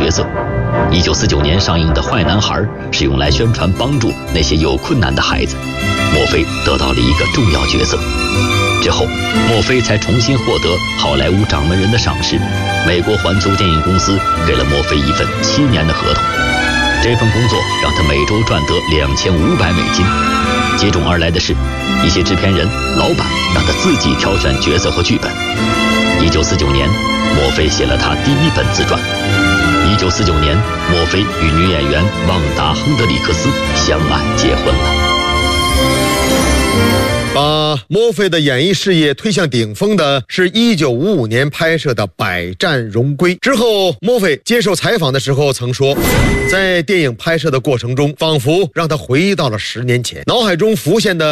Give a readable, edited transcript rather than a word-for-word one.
角色。1949年上映的《坏男孩》是用来宣传帮助那些有困难的孩子，墨菲得到了一个重要角色。之后，墨菲才重新获得好莱坞掌门人的赏识，美国环球电影公司给了墨菲一份7年的合同。这份工作让他每周赚得$2500。接踵而来的是，一些制片人、老板让他自己挑选角色和剧本。1949年，墨菲写了他第一本自传。1949年，墨菲与女演员旺达·亨德里克斯相爱结婚了。 把墨菲的演艺事业推向顶峰的是1955年拍摄的《百战荣归》。之后，墨菲接受采访的时候曾说，在电影拍摄的过程中，仿佛让他回到了10年前，脑海中浮现的